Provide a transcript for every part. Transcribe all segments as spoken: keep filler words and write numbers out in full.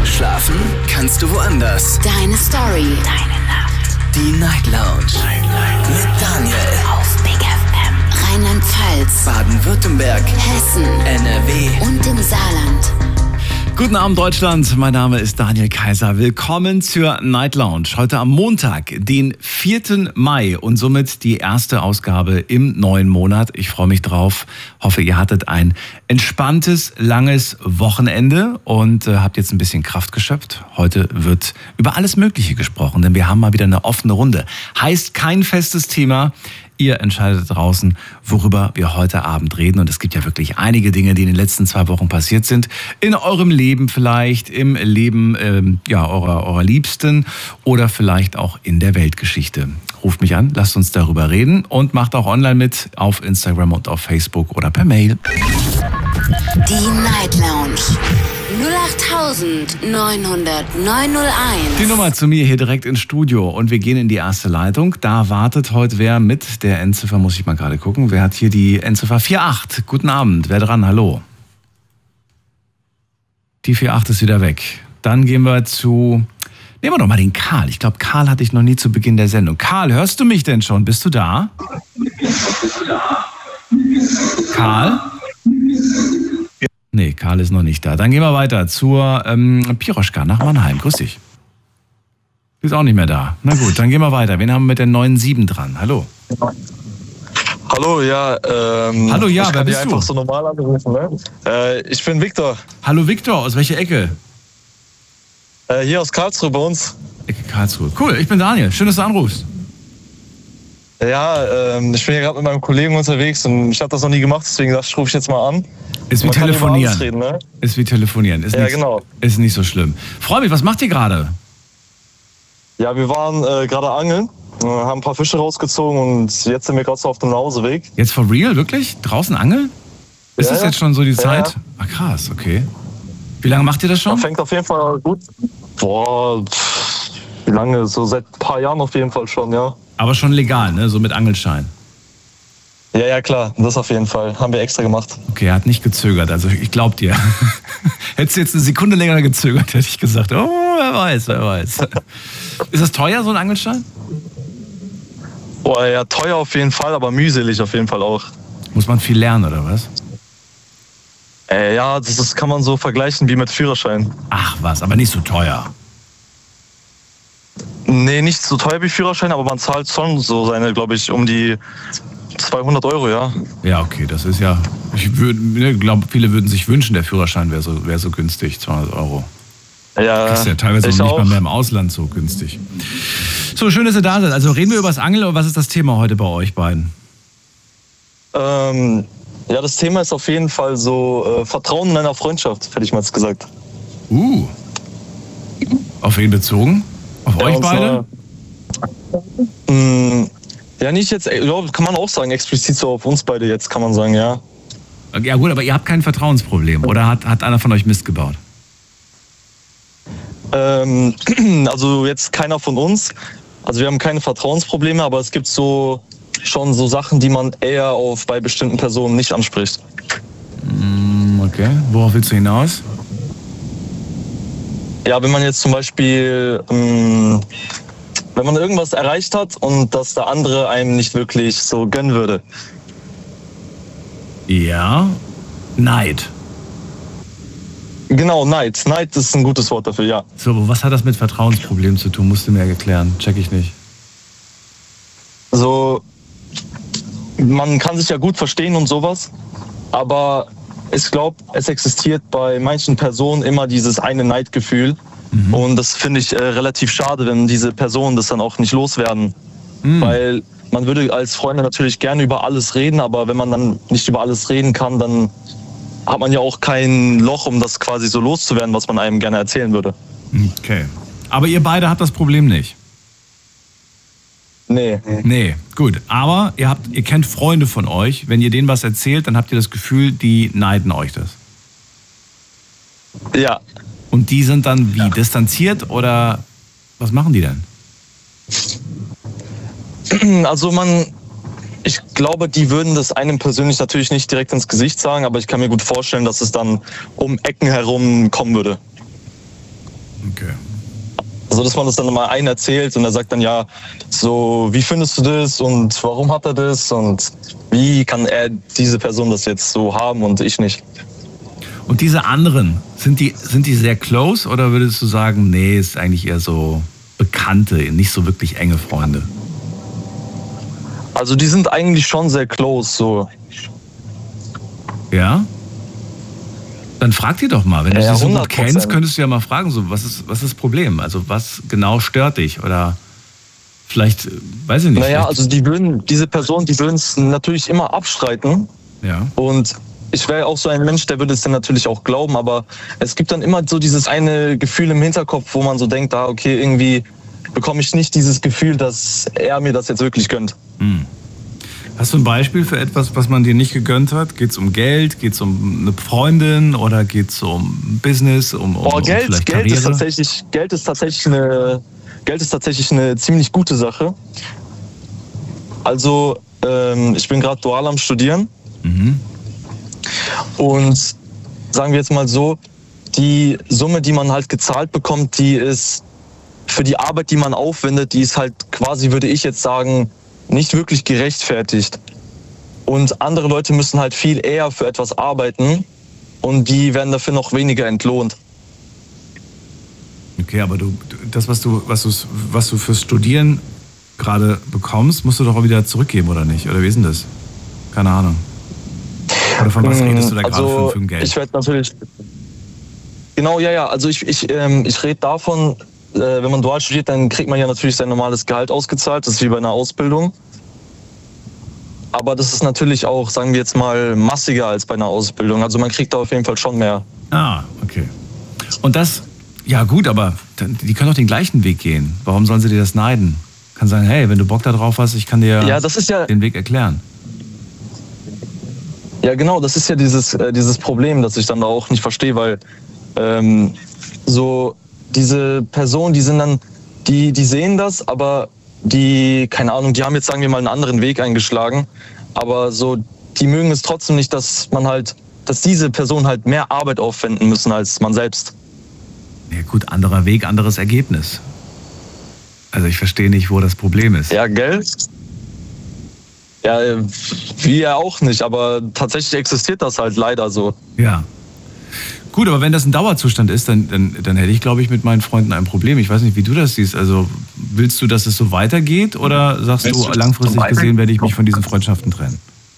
Schlafen kannst du woanders. Deine Story. Deine Nacht. Die Night Lounge. Night, Night. Mit Daniel. Auf Big F M. Rheinland-Pfalz. Baden-Württemberg. Hessen. N R W. Und im Saarland. Guten Abend Deutschland, mein Name ist Daniel Kaiser. Willkommen zur Night Lounge. Heute am Montag, den vierten Mai und somit die erste Ausgabe im neuen Monat. Ich freue mich drauf. Hoffe, ihr hattet ein entspanntes, langes Wochenende und äh, habt jetzt ein bisschen Kraft geschöpft. Heute wird über alles Mögliche gesprochen, denn wir haben mal wieder eine offene Runde. Heißt kein festes Thema. Ihr entscheidet draußen, worüber wir heute Abend reden. Und es gibt ja wirklich einige Dinge, die in den letzten zwei Wochen passiert sind. In eurem Leben vielleicht, im Leben ähm, ja, eurer, eurer Liebsten oder vielleicht auch in der Weltgeschichte. Ruft mich an, lasst uns darüber reden und macht auch online mit auf Instagram und auf Facebook oder per Mail. Die Night Lounge. null acht neun null null neun null eins. Die Nummer zu mir hier direkt ins Studio und wir gehen in die erste Leitung. Da wartet heute wer mit der Endziffer, muss ich mal gerade gucken. Wer hat hier die Endziffer vier acht? Guten Abend, wer dran? Hallo. Die vier acht ist wieder weg. Dann gehen wir zu... Nehmen wir doch mal den Karl. Ich glaube, Karl hatte ich noch nie zu Beginn der Sendung. Karl, hörst du mich denn schon? Bist du da? Karl? Nee, Karl ist noch nicht da. Dann gehen wir weiter zur ähm, Piroschka nach Mannheim. Grüß dich. Ist auch nicht mehr da. Na gut, dann gehen wir weiter. Wen haben wir mit der neun sieben dran? Hallo. Hallo, ja. Ähm, Hallo, ja, ich wer kann bist dir du? einfach so normal anrufen, ne? Äh, ich bin Viktor. Hallo Viktor, aus welcher Ecke? Äh, hier aus Karlsruhe bei uns. Ecke Karlsruhe. Cool, ich bin Daniel. Schön, dass du anrufst. Ja, ähm, ich bin hier gerade mit meinem Kollegen unterwegs und ich habe das noch nie gemacht, deswegen dachte ich, rufe ich jetzt mal an. Ist wie Man kann über telefonieren. alles reden, ne? Ist wie telefonieren. Ist Ja, nicht, genau. Ist nicht so schlimm. Freu mich, was macht ihr gerade? Ja, wir waren äh, gerade angeln, äh, haben ein paar Fische rausgezogen und jetzt sind wir gerade so auf dem Nachhauseweg. Jetzt for real, wirklich? Draußen angeln? Ist Ja, das ja. jetzt schon so die Ja, Zeit? ja. Ah, krass, okay. Wie lange macht ihr das schon? Man fängt auf jeden Fall gut. Boah, pff, wie lange? So seit ein paar Jahren auf jeden Fall schon, ja. Aber schon legal, ne? So mit Angelschein. Ja, ja, klar, das auf jeden Fall. Haben wir extra gemacht. Okay, er hat nicht gezögert, also ich glaub dir. Hättest du jetzt eine Sekunde länger gezögert, hätte ich gesagt, oh, wer weiß, wer weiß. Ist das teuer, so ein Angelschein? Boah, ja, teuer auf jeden Fall, aber mühselig auf jeden Fall auch. Muss man viel lernen, oder was? Äh, ja, das, das kann man so vergleichen wie mit Führerschein. Ach was, aber nicht so teuer. Nee, nicht so teuer wie Führerschein, aber man zahlt schon so seine, glaube ich, um die zweihundert Euro, ja. Ja, okay, das ist ja, ich würde, glaube, viele würden sich wünschen, der Führerschein wäre so, wär so günstig, zweihundert Euro. Ja, Das ist ja teilweise ich noch nicht auch. mal mehr im Ausland so günstig. So, schön, dass ihr da seid. Also reden wir über das Angeln oder was ist das Thema heute bei euch beiden? Ähm, ja, das Thema ist auf jeden Fall so äh, Vertrauen in einer Freundschaft, hätte ich mal jetzt gesagt. Uh. Auf wen bezogen? Auf Ja, euch und beide? zwar, mh, ja, nicht jetzt, ja, kann man auch sagen, explizit so auf uns beide jetzt, kann man sagen, ja. Ja gut, aber ihr habt kein Vertrauensproblem. Oder hat, hat einer von euch Mist gebaut? Ähm, also jetzt keiner von uns. Also wir haben keine Vertrauensprobleme, aber es gibt so schon so Sachen, die man eher auf bei bestimmten Personen nicht anspricht. Okay, worauf willst du hinaus? Ja, wenn man jetzt zum Beispiel, ähm, wenn man irgendwas erreicht hat und das der andere einem nicht wirklich so gönnen würde. Ja, Neid. Genau, Neid. Neid ist ein gutes Wort dafür, ja. So, aber was hat das mit Vertrauensproblemen zu tun? Musst du mir erklären. Check ich nicht. So, man kann sich ja gut verstehen und sowas, aber ich glaube, es existiert bei manchen Personen immer dieses eine Neidgefühl. Mhm. Und das finde ich äh, relativ schade, wenn diese Personen das dann auch nicht loswerden. Mhm. Weil man würde als Freunde natürlich gerne über alles reden, aber wenn man dann nicht über alles reden kann, dann hat man ja auch kein Loch, um das quasi so loszuwerden, was man einem gerne erzählen würde. Okay. Aber ihr beide habt das Problem nicht? Nee. Nee, gut. Aber ihr habt, ihr kennt Freunde von euch. Wenn ihr denen was erzählt, dann habt ihr das Gefühl, die neiden euch das. Ja. Und die sind dann wie, ja. distanziert oder was machen die denn? Also man, ich glaube, die würden das einem persönlich natürlich nicht direkt ins Gesicht sagen, aber ich kann mir gut vorstellen, dass es dann um Ecken herum kommen würde. Okay. Also, dass man das dann mal einen erzählt und er sagt dann, ja, so, wie findest du das und warum hat er das und wie kann er, diese Person, das jetzt so haben und ich nicht. Und diese anderen, sind die, sind die sehr close oder würdest du sagen, nee, ist eigentlich eher so Bekannte, nicht so wirklich enge Freunde? Also, die sind eigentlich schon sehr close, so. Ja? Dann frag die doch mal, wenn du ja, sie so gut hundert Prozent kennst, könntest du ja mal fragen, so, was ist, was ist das Problem? Also was genau stört dich? Oder vielleicht, weiß ich nicht. Naja, also die würden, diese Person, die würden es natürlich immer abstreiten. Ja. Und ich wäre auch so ein Mensch, der würde es dann natürlich auch glauben, aber es gibt dann immer so dieses eine Gefühl im Hinterkopf, wo man so denkt, ah, okay, irgendwie bekomme ich nicht dieses Gefühl, dass er mir das jetzt wirklich gönnt. Hm. Hast du ein Beispiel für etwas, was man dir nicht gegönnt hat? Geht es um Geld? Geht es um eine Freundin? Oder geht es um Business? Um, um, oh, Geld, um vielleicht Geld Karriere? ist tatsächlich, Geld ist tatsächlich eine, Geld ist tatsächlich eine ziemlich gute Sache. Also ähm, ich bin gerade dual am Studieren. Mhm. Und sagen wir jetzt mal so, die Summe, die man halt gezahlt bekommt, die ist für die Arbeit, die man aufwendet, die ist halt quasi, würde ich jetzt sagen, nicht wirklich gerechtfertigt. Und andere Leute müssen halt viel eher für etwas arbeiten und die werden dafür noch weniger entlohnt. Okay, aber du, das, was du, was du, was du fürs Studieren gerade bekommst, musst du doch auch wieder zurückgeben, oder nicht? Oder wie ist denn das? Keine Ahnung. Oder von was redest du da also, gerade für, für Geld? Ich werde natürlich... Genau, ja, ja. Also ich, ich, ähm, ich rede davon, äh, wenn man dual studiert, dann kriegt man ja natürlich sein normales Gehalt ausgezahlt. Das ist wie bei einer Ausbildung. Aber das ist natürlich auch, sagen wir jetzt mal, massiger als bei einer Ausbildung. Also man kriegt da auf jeden Fall schon mehr. Ah, okay. Und das, ja gut, aber die können doch den gleichen Weg gehen. Warum sollen sie dir das neiden? Kann sagen, hey, wenn du Bock da drauf hast, ich kann dir ja, das ist ja, den Weg erklären. Ja, genau, das ist ja dieses, äh, dieses Problem, das ich dann da auch nicht verstehe, weil ähm, so diese Personen, die sind dann, die, die sehen das, aber die, keine Ahnung, die haben jetzt, sagen wir mal, einen anderen Weg eingeschlagen, aber so, die mögen es trotzdem nicht, dass man halt, dass diese Personen halt mehr Arbeit aufwenden müssen als man selbst. Ja gut, anderer Weg, anderes Ergebnis. Also ich verstehe nicht, wo das Problem ist. Ja, Geld? Ja, wir ja auch nicht, aber tatsächlich existiert das halt leider so. Ja. Gut, aber wenn das ein Dauerzustand ist, dann, dann, dann hätte ich, glaube ich, mit meinen Freunden ein Problem. Ich weiß nicht, wie du das siehst. Also willst du, dass es so weitergeht oder sagst du, langfristig gesehen werde ich mich von diesen Freundschaften trennen?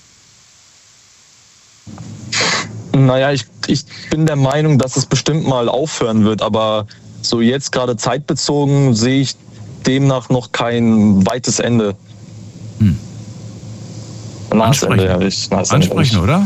Naja, ich, ich bin der Meinung, dass es bestimmt mal aufhören wird, aber so jetzt gerade zeitbezogen sehe ich demnach noch kein weites Ende. Hm. Ansprechen, Ende, ich, Ansprechen oder?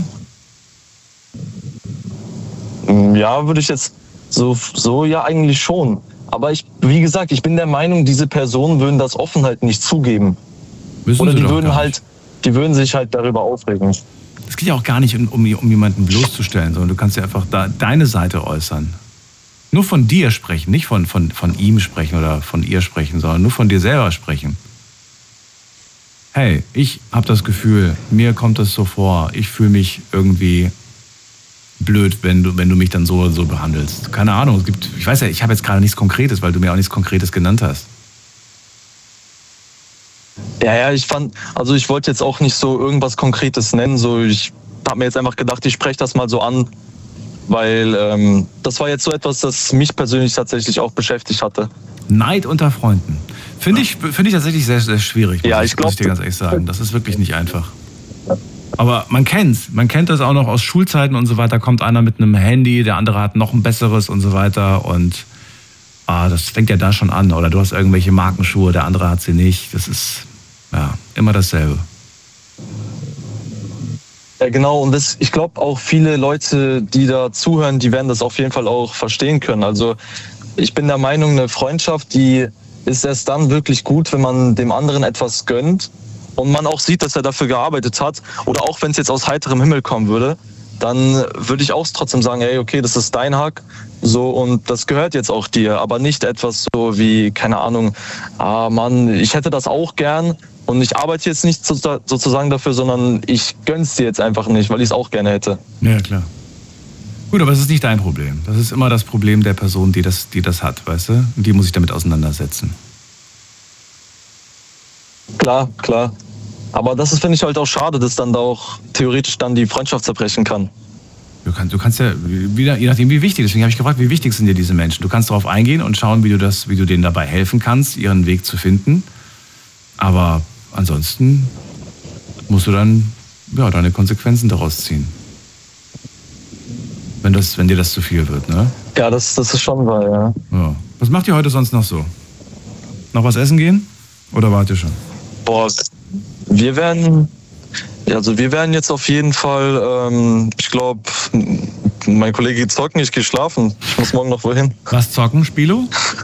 Ja, würde ich jetzt so, so ja eigentlich schon. Aber ich, wie gesagt, ich bin der Meinung, diese Personen würden das offen halt nicht zugeben. Müssen oder sie die doch würden gar halt, die würden sich halt darüber aufregen. Es geht ja auch gar nicht um, um, um jemanden bloßzustellen, sondern du kannst ja einfach da deine Seite äußern. Nur von dir sprechen, nicht von, von, von ihm sprechen oder von ihr sprechen, sondern nur von dir selber sprechen. Hey, ich habe das Gefühl, mir kommt das so vor, ich fühle mich irgendwie blöd, wenn du, wenn du mich dann so oder so behandelst. Keine Ahnung, es gibt, ich weiß ja, ich habe jetzt gerade nichts Konkretes, weil du mir auch nichts Konkretes genannt hast. Ja, ja, ich fand, also ich wollte jetzt auch nicht so irgendwas Konkretes nennen, so ich habe mir jetzt einfach gedacht, ich spreche das mal so an, weil ähm, das war jetzt so etwas, das mich persönlich tatsächlich auch beschäftigt hatte. Neid unter Freunden. Finde ich, find ich tatsächlich sehr, sehr schwierig, muss, ja, ich, ich glaub, muss ich dir ganz ehrlich sagen. Das ist wirklich nicht einfach. Aber man kennt's. Man kennt das auch noch aus Schulzeiten und so weiter. Kommt einer mit einem Handy, der andere hat noch ein besseres und so weiter. Und ah, das fängt ja da schon an. Oder du hast irgendwelche Markenschuhe, der andere hat sie nicht. Das ist ja immer dasselbe. Ja, genau. Und das, ich glaube auch viele Leute, die da zuhören, die werden das auf jeden Fall auch verstehen können. Also ich bin der Meinung, eine Freundschaft, die ist erst dann wirklich gut, wenn man dem anderen etwas gönnt und man auch sieht, dass er dafür gearbeitet hat. Oder auch wenn es jetzt aus heiterem Himmel kommen würde, dann würde ich auch trotzdem sagen, ey, okay, das ist dein Hack, so, und das gehört jetzt auch dir. Aber nicht etwas so wie, keine Ahnung, ah Mann, ich hätte das auch gern und ich arbeite jetzt nicht sozusagen dafür, sondern ich gönn's dir jetzt einfach nicht, weil ich es auch gerne hätte. Ja, klar. Gut, aber es ist nicht dein Problem. Das ist immer das Problem der Person, die das, die das hat, weißt du? Und die muss sich damit auseinandersetzen. Klar, klar. Aber das ist, finde ich, halt auch schade, dass dann da auch theoretisch dann die Freundschaft zerbrechen kann. Du kannst, du kannst ja, wieder, je nachdem wie wichtig, deswegen habe ich gefragt, wie wichtig sind dir diese Menschen? Du kannst darauf eingehen und schauen, wie du, das, wie du denen dabei helfen kannst, ihren Weg zu finden. Aber ansonsten musst du dann ja, deine Konsequenzen daraus ziehen. Wenn, das, wenn dir das zu viel wird, ne? Ja, das, das ist schon wahr, ja. ja. Was macht ihr heute sonst noch so? Noch was essen gehen? Oder wart ihr schon? Boah, wir werden... Also wir werden jetzt auf jeden Fall, ähm, ich glaube, mein Kollege geht zocken, ich gehe schlafen. Ich muss morgen noch wohin. Was zocken, Spilo?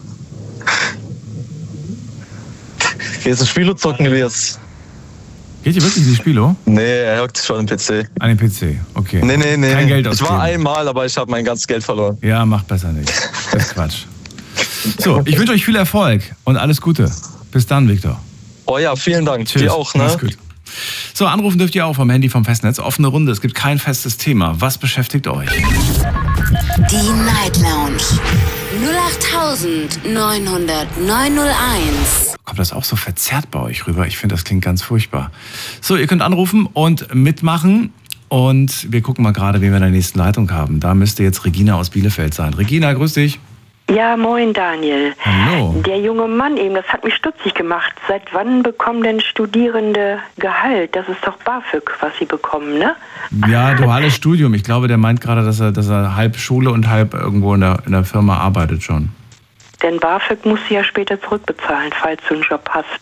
Hier ist ein Spilo zocken, Elias. Geht ihr wirklich in die Spilo? Nee, er hockt schon am P C. An den P C, okay. Nee, nee, nee. Kein Geld ich ausgeben. war einmal, aber ich habe mein ganzes Geld verloren. Ja, macht besser nicht. Das ist Quatsch. So, ich wünsche euch viel Erfolg und alles Gute. Bis dann, Viktor. Oh ja, vielen Dank. Tschüss. Dir auch, ne? Mach's gut. So, anrufen dürft ihr auch vom Handy vom Festnetz. Offene Runde, es gibt kein festes Thema. Was beschäftigt euch? Die Night Lounge null acht neun null null neun null eins. Kommt das auch so verzerrt bei euch rüber? Ich finde, das klingt ganz furchtbar. So, ihr könnt anrufen und mitmachen. Und wir gucken mal gerade, wen wir in der nächsten Leitung haben. Da müsste jetzt Regina aus Bielefeld sein. Regina, grüß dich. Ja, moin Daniel. Hallo. Der junge Mann eben, das hat mich stutzig gemacht. Seit wann bekommen denn Studierende Gehalt? Das ist doch BAföG, was sie bekommen, ne? Ja, duales Studium. Ich glaube, der meint gerade, dass er, dass er halb Schule und halb irgendwo in der, in der Firma arbeitet schon. Denn BAföG musst du ja später zurückbezahlen, falls du einen Job hast.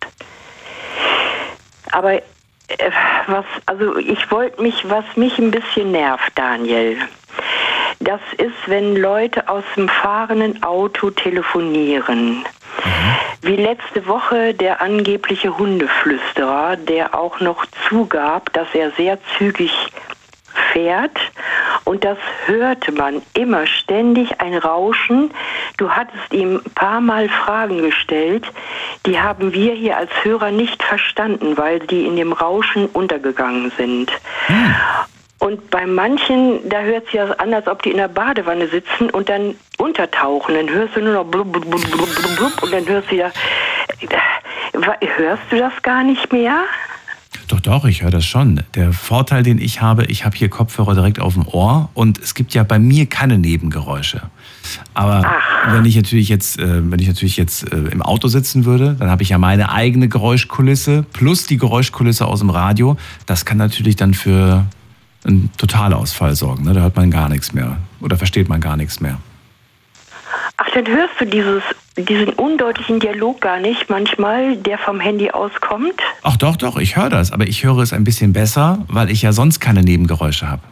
Aber äh, was, also ich wollte mich, was mich ein bisschen nervt, Daniel. Das ist, wenn Leute aus dem fahrenden Auto telefonieren. Mhm. Wie letzte Woche der angebliche Hundeflüsterer, der auch noch zugab, dass er sehr zügig fährt. Und das hörte man immer ständig, ein Rauschen. Du hattest ihm ein paar Mal Fragen gestellt, die haben wir hier als Hörer nicht verstanden, weil die in dem Rauschen untergegangen sind. Mhm. Und bei manchen, da hört es ja an, als ob die in der Badewanne sitzen und dann untertauchen. Dann hörst du nur noch blub, blub, blub, blub, blub, und dann hörst du wieder... Hörst du das gar nicht mehr? Doch, doch, ich höre das schon. Der Vorteil, den ich habe, ich habe hier Kopfhörer direkt auf dem Ohr und es gibt ja bei mir keine Nebengeräusche. Aber Ach. wenn ich natürlich jetzt, wenn ich natürlich jetzt im Auto sitzen würde, dann habe ich ja meine eigene Geräuschkulisse plus die Geräuschkulisse aus dem Radio. Das kann natürlich dann für einen Totalausfall sorgen. Ne? Da hört man gar nichts mehr oder versteht man gar nichts mehr. Ach, dann hörst du dieses, diesen undeutlichen Dialog gar nicht manchmal, der vom Handy auskommt? Ach doch, doch, ich höre das. Aber ich höre es ein bisschen besser, weil ich ja sonst keine Nebengeräusche habe.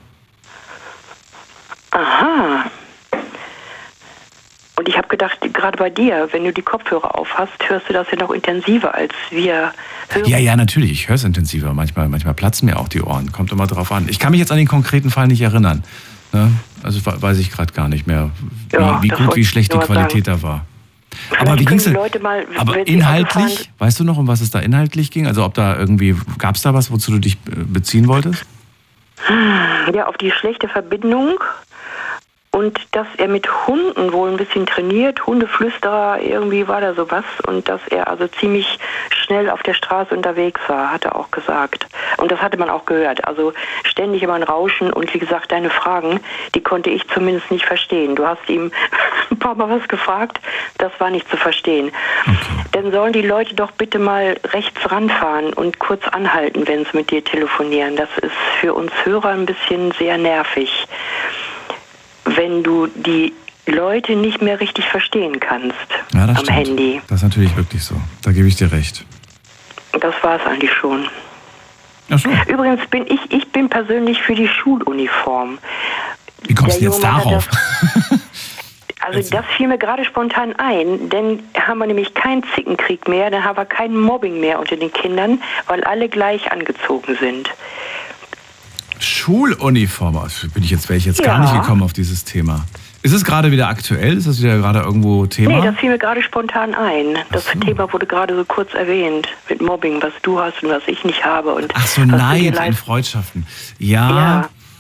Aha. Und ich habe gedacht, gerade bei dir, wenn du die Kopfhörer auf hast, hörst du das ja noch intensiver als wir hören. Ja, ja, natürlich. Ich höre es intensiver. Manchmal, manchmal platzen mir auch die Ohren. Kommt immer drauf an. Ich kann mich jetzt an den konkreten Fall nicht erinnern. Ne? Also weiß ich gerade gar nicht mehr, wie, ja, wie gut, wie schlecht die Qualität sagen. da war. Vielleicht aber wie ging's denn? Leute mal, aber inhaltlich, weißt du noch, um was es da inhaltlich ging? Also ob da irgendwie, gab es da was, wozu du dich beziehen wolltest? Ja, auf die schlechte Verbindung. Und dass er mit Hunden wohl ein bisschen trainiert, Hundeflüsterer, irgendwie war da sowas. Und dass er also ziemlich schnell auf der Straße unterwegs war, hat er auch gesagt. Und das hatte man auch gehört. Also ständig immer ein Rauschen. Und wie gesagt, deine Fragen, die konnte ich zumindest nicht verstehen. Du hast ihm ein paar Mal was gefragt, das war nicht zu verstehen. Okay. Dann sollen die Leute doch bitte mal rechts ranfahren und kurz anhalten, wenn sie mit dir telefonieren. Das ist für uns Hörer ein bisschen sehr nervig, wenn du die Leute nicht mehr richtig verstehen kannst ja, das am stimmt. Handy. Das ist natürlich wirklich so. Da gebe ich dir recht. Das war es eigentlich schon. Ach so. Übrigens bin ich, ich bin persönlich für die Schuluniform. Wie kommst du jetzt darauf? Das, also das fiel mir gerade spontan ein, denn haben wir nämlich keinen Zickenkrieg mehr, dann haben wir kein Mobbing mehr unter den Kindern, weil alle gleich angezogen sind. Schuluniform, bin ich jetzt, wäre ich jetzt ja. gar nicht gekommen auf dieses Thema. Ist es gerade wieder aktuell? Ist das wieder gerade irgendwo Thema? Nee, das fiel mir gerade spontan ein. Das so. Thema wurde gerade so kurz erwähnt mit Mobbing, was du hast und was ich nicht habe. Und ach so, Neid in Freundschaften. Ja, ja.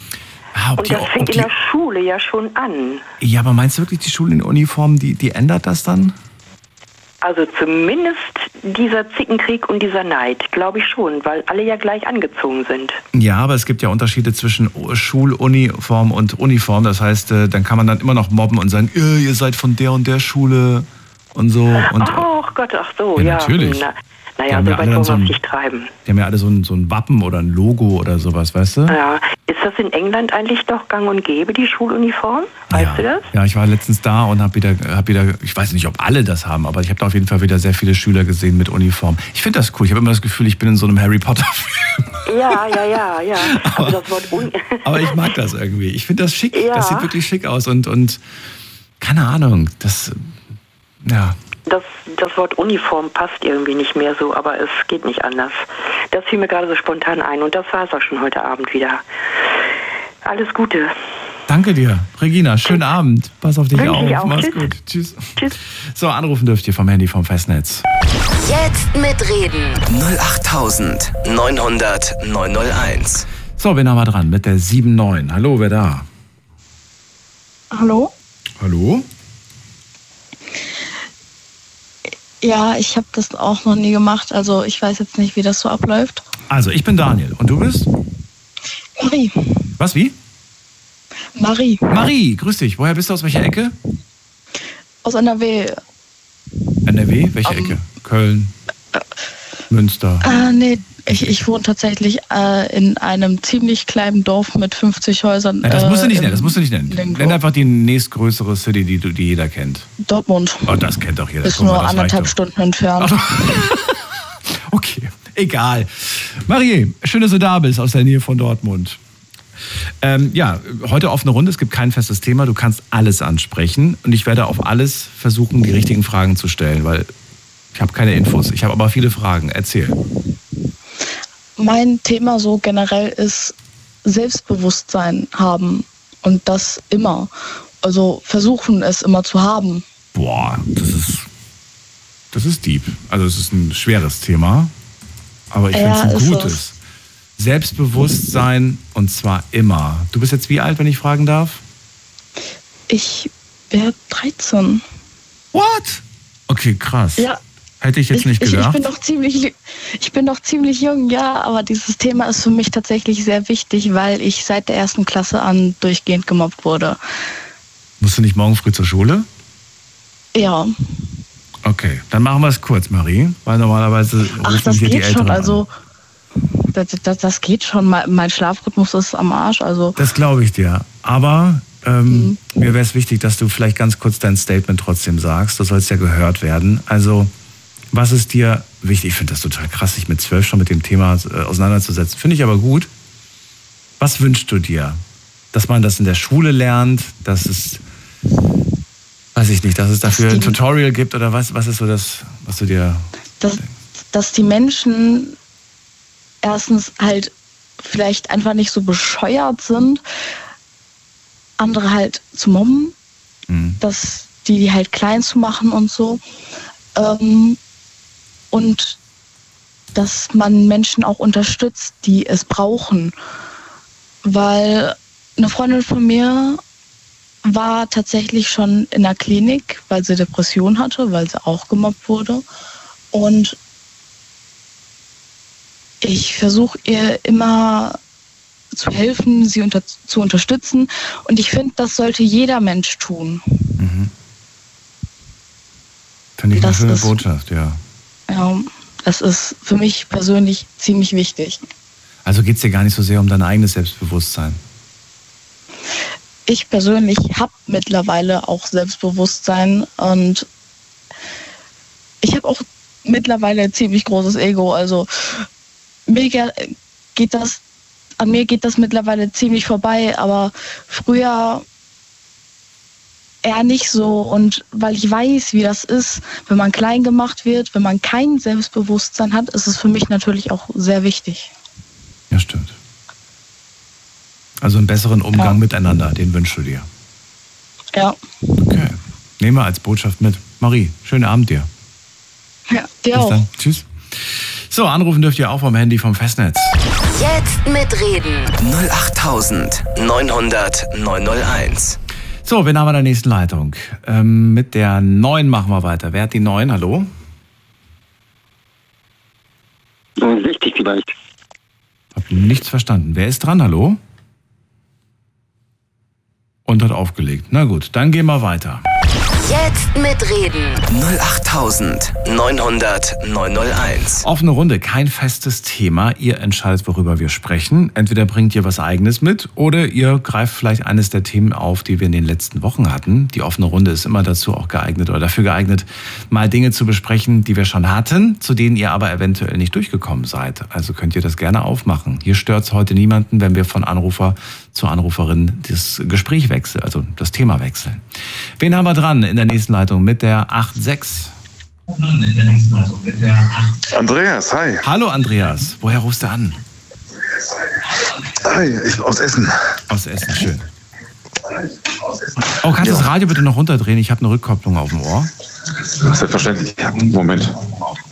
Ah, ob Und die, das fängt ob die, in der Schule ja schon an. ja, aber meinst du wirklich, die Schule in Uniform, die, die ändert das dann? Also zumindest dieser Zickenkrieg und dieser Neid, glaube ich schon, weil alle ja gleich angezogen sind. Ja, aber es gibt ja Unterschiede zwischen Schuluniform und Uniform. Das heißt, äh, dann kann man dann immer noch mobben und sagen, äh, ihr seid von der und der Schule und so. Und, ach Gott, ach so, ja. ja. Natürlich. Na, Die naja, haben so ja weit alle wollen so wir ein- es nicht treiben. Die haben ja alle so ein, so ein Wappen oder ein Logo oder sowas, weißt du? Ja, ist das in England eigentlich doch gang und gäbe, die Schuluniform? Weißt ja. du das? Ja, ich war letztens da und habe wieder, hab wieder, ich weiß nicht, ob alle das haben, aber ich habe da auf jeden Fall wieder sehr viele Schüler gesehen mit Uniform. Ich finde das cool. Ich habe immer das Gefühl, ich bin in so einem Harry Potter-Film. Ja, ja, ja, ja. Also das Wort Un Aber ich mag das irgendwie. Ich finde das schick. Ja. Das sieht wirklich schick aus und, und keine Ahnung, das, ja. Das, das Wort Uniform passt irgendwie nicht mehr so, aber es geht nicht anders. Das fiel mir gerade so spontan ein und das war es auch schon heute Abend wieder. Alles Gute. Danke dir, Regina. Schönen Abend. Pass auf dich Wünsche auf. ich auch. Mach's Tschüss. gut. Tschüss. Tschüss. So, anrufen dürft ihr vom Handy vom Festnetz. Jetzt mitreden. null acht neunhundert neunhunderteins. So, wen haben wir dran? Mit der sieben neun. Hallo, wer da? Hallo? Hallo? Ja, ich habe das auch noch nie gemacht. Also ich weiß jetzt nicht, wie das so abläuft. Also, ich bin Daniel. Und du bist? Marie. Was, wie? Marie. Marie, grüß dich. Woher bist du? Aus welcher Ecke? Aus N R W. N R W? Welche Ecke? Köln? Münster? Ah, nee, ich, ich wohne tatsächlich äh, in einem ziemlich kleinen Dorf mit fünfzig Häusern. Ja, das musst du nicht äh, nennen, das musst du nicht nennen. Lingo. Nenn einfach die nächstgrößere City, die, du- die jeder kennt. Dortmund. Oh, das kennt doch jeder. Ist Guck mal, nur das anderthalb reicht doch. Stunden entfernt. Okay, egal. Marie, schön, dass du da bist aus der Nähe von Dortmund. Ähm, ja, heute offene Runde, es gibt kein festes Thema, du kannst alles ansprechen und ich werde auf alles versuchen, die richtigen Fragen zu stellen, weil ich habe keine Infos, ich habe aber viele Fragen. Erzähl. Mein Thema so generell ist Selbstbewusstsein haben. Und das immer. Also versuchen es immer zu haben. Boah, das ist, das ist deep. Also es ist ein schweres Thema, aber ich Ja, finde es ist ein es. gutes. Selbstbewusstsein und zwar immer. Du bist jetzt wie alt, wenn ich fragen darf? Ich wäre dreizehn. What? Okay, krass. Ja. Hätte ich jetzt Ich, nicht ich, ich gedacht. bin noch ziemlich, ich bin noch ziemlich jung, ja, aber dieses Thema ist für mich tatsächlich sehr wichtig, weil ich seit der ersten Klasse an durchgehend gemobbt wurde. Musst du nicht morgen früh zur Schule? Ja. Okay, dann machen wir es kurz, Marie, weil normalerweise rufen Ach, das hier die geht Älteren schon, an. also das, das, das geht schon. Mein mein Schlafrhythmus ist am Arsch, also Das glaube ich dir. Aber ähm, mir wäre es wichtig, dass du vielleicht ganz kurz dein Statement trotzdem sagst. Das soll ja gehört werden. Also, was ist dir wichtig? Ich finde das total krass, sich mit zwölf schon mit dem Thema äh, auseinanderzusetzen. Finde ich aber gut. Was wünschst du dir? Dass man das in der Schule lernt, dass es, weiß ich nicht, dass es dafür Dass ein die- Tutorial gibt oder was? Was ist so das, was du dir... dass, dass die Menschen erstens halt vielleicht einfach nicht so bescheuert sind, andere halt zu mobben, Mhm. dass die halt klein zu machen und so. Ähm, und dass man Menschen auch unterstützt, die es brauchen. Weil eine Freundin von mir war tatsächlich schon in der Klinik, weil sie Depression hatte, weil sie auch gemobbt wurde. Und ich versuche ihr immer zu helfen, sie unter, zu unterstützen. Und ich finde, das sollte jeder Mensch tun. Mhm. Finde ich eine Das schöne ist- Botschaft, ja. Ja, das ist für mich persönlich ziemlich wichtig. Also geht es dir gar nicht so sehr um dein eigenes Selbstbewusstsein. Ich persönlich habe mittlerweile auch Selbstbewusstsein und ich habe auch mittlerweile ein ziemlich großes Ego. Also mir ge- geht das, an mir geht das mittlerweile ziemlich vorbei, aber früher eher nicht so. Und weil ich weiß, wie das ist, wenn man klein gemacht wird, wenn man kein Selbstbewusstsein hat, ist es für mich natürlich auch sehr wichtig. Ja, stimmt. Also einen besseren Umgang Ja. miteinander, den wünschst du dir. Ja, Okay. Nehmen wir als Botschaft mit. Marie, schönen Abend dir. ja dir Bis auch. dann. Tschüss. So, anrufen dürft ihr auch vom Handy vom Festnetz. Jetzt mitreden. null acht neunhundert neunhunderteins. So, wen haben wir in der nächsten Leitung? Ähm, mit der neun machen wir weiter. Wer hat die neun? Hallo? sechzig vielleicht. Hab nichts verstanden. Wer ist dran? Hallo? Und hat aufgelegt. Na gut, dann gehen wir weiter. Jetzt mitreden. null acht neunhundert neunhunderteins. Offene Runde, kein festes Thema. Ihr entscheidet, worüber wir sprechen. Entweder bringt ihr was Eigenes mit oder ihr greift vielleicht eines der Themen auf, die wir in den letzten Wochen hatten. Die offene Runde ist immer dazu auch geeignet oder dafür geeignet, mal Dinge zu besprechen, die wir schon hatten, zu denen ihr aber eventuell nicht durchgekommen seid. Also könnt ihr das gerne aufmachen. Hier stört es heute niemanden, wenn wir von Anrufer zu Anruferin das Gespräch wechseln, also das Thema wechseln. Wen haben wir dran in der nächsten Leitung mit der acht sechs? Andreas, hi. Hallo Andreas, woher rufst du an? Hi, ich bin aus Essen. Aus Essen, schön. Oh, kannst du ja. das Radio bitte noch runterdrehen? Ich habe eine Rückkopplung auf dem Ohr. Selbstverständlich. Ja, Moment.